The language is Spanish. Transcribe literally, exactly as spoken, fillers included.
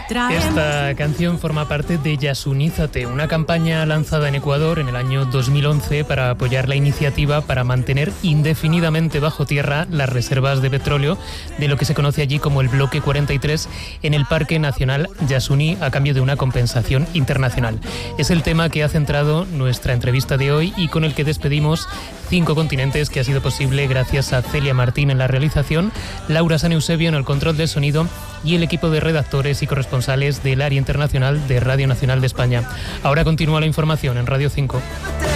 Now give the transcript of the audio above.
Esta canción forma parte de Yasunízate, una campaña lanzada en Ecuador en el año dos mil once para apoyar la iniciativa para mantener indefinidamente bajo tierra las reservas de petróleo de lo que se conoce allí como el Bloque cuarenta y tres en el Parque Nacional Yasuní a cambio de una compensación internacional. Es el tema que ha centrado nuestra entrevista de hoy y con el que despedimos Cinco Continentes, que ha sido posible gracias a Celia Martín en la realización, Laura San Eusebio en el control del sonido y el equipo de redactores y corresponsales del área internacional de Radio Nacional de España. Ahora continúa la información en Radio cinco.